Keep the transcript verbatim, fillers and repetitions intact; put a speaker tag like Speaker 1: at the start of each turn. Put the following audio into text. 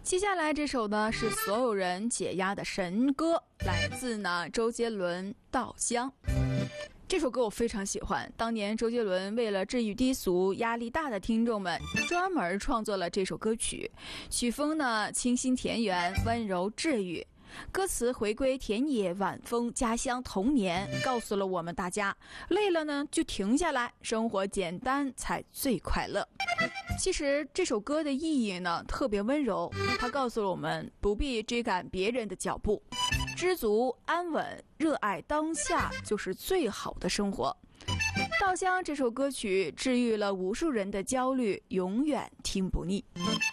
Speaker 1: 接下来这首呢是所有人解压的神歌，来自呢周杰伦《稻香》。这首歌我非常喜欢，当年周杰伦为了治愈低俗压力大的听众们，专门创作了这首歌曲，曲风呢清新田园，温柔治愈。歌词回归田野晚风家乡童年，告诉了我们大家，累了呢就停下来，生活简单才最快乐。其实这首歌的意义呢特别温柔，它告诉了我们不必追赶别人的脚步，知足安稳热爱当下就是最好的生活。稻香这首歌曲治愈了无数人的焦虑，永远听不腻。